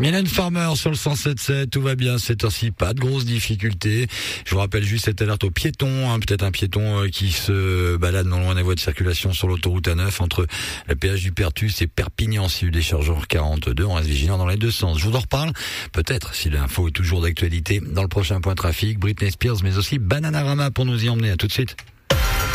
Mylène Farmer sur le 107.7, tout va bien cette heure-ci, pas de grosses difficultés. Je vous rappelle juste cette alerte aux piétons, peut-être un piéton qui se balade non loin des voies de circulation sur l'autoroute A9 entre le péage du Pertus et Perpignan, si vous déchargeur 42. On reste vigilant dans les deux sens. Je vous en reparle, peut-être, si l'info est toujours d'actualité, dans le prochain point trafic. Britney Spears, mais aussi Bananarama pour nous y emmener. À tout de suite.